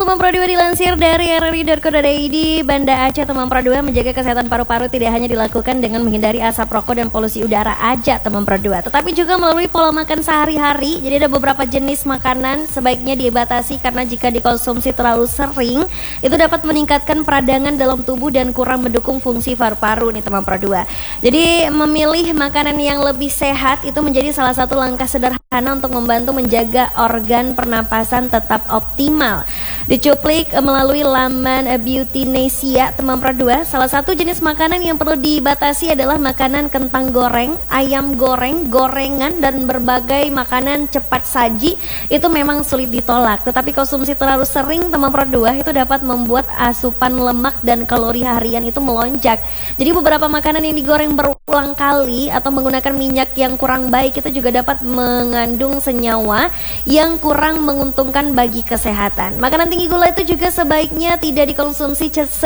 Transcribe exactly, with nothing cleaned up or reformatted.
teman Pro dua dilansir dari r r i titik co titik i d, Banda Aceh teman Pro dua menjaga kesehatan paru-paru tidak hanya dilakukan dengan menghindari asap rokok dan polusi udara aja teman Pro dua, tetapi juga melalui pola makan sehari-hari. Jadi ada beberapa jenis makanan sebaiknya dibatasi karena jika dikonsumsi terlalu sering itu dapat meningkatkan peradangan dalam tubuh dan kurang mendukung fungsi paru-paru nih teman Pro dua. Jadi memilih makanan yang lebih sehat itu menjadi salah satu langkah sederhana untuk membantu menjaga organ pernapasan tetap optimal. Dicuplik melalui laman Beautynesia teman Pro dua, salah satu jenis makanan yang perlu dibatasi adalah makanan kentang goreng, ayam goreng, gorengan, dan berbagai makanan cepat saji. Itu memang sulit ditolak, tetapi konsumsi terlalu sering teman Pro dua itu dapat membuat asupan lemak dan kalori harian itu melonjak. Jadi beberapa makanan yang digoreng berulang kali atau menggunakan minyak yang kurang baik itu juga dapat mengandung senyawa yang kurang menguntungkan bagi kesehatan. Makanan tinggi gula itu juga sebaiknya tidak dikonsumsi